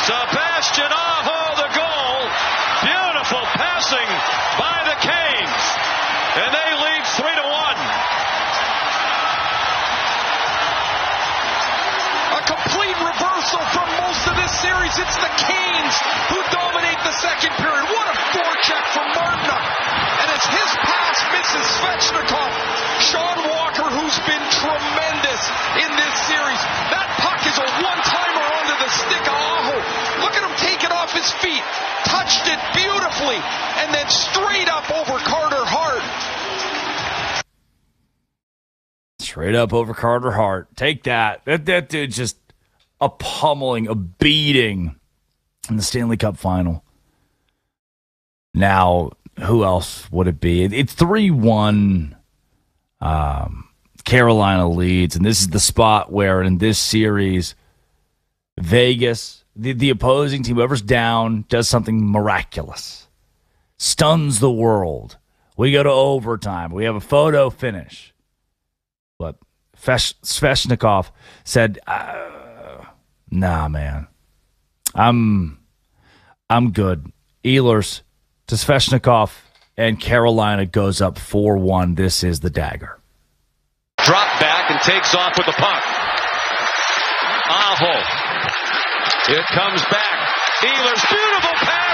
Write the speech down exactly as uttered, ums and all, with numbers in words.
Sebastian Aho, the goal. Beautiful passing by the Canes. And they lead three to one. A complete reversal from most of this series. It's the Canes who dominate the second period. What a forecheck from Martinook. And as his pass misses Svechnikov, Sean Walker, who's been tremendous in this series. That puck is a one-timer onto the stick of Aho. Look at him take it off his feet. Touched it beautifully. And then straight up over Carter Hart. Straight up over Carter Hart. Take that. That, that dude just a pummeling, a beating in the Stanley Cup final. Now, who else would it be? It's three one. Um, Carolina leads, and this is the spot where in this series, Vegas, the, the opposing team, whoever's down, does something miraculous. Stuns the world. We go to overtime. We have a photo finish. But Fesh, Svechnikov said, uh, nah, man. I'm I'm good. Ehlers to Svechnikov, and Carolina goes up four one. This is the dagger. Drop back and takes off with the puck. Aho. It comes back. Ehlers, beautiful pass.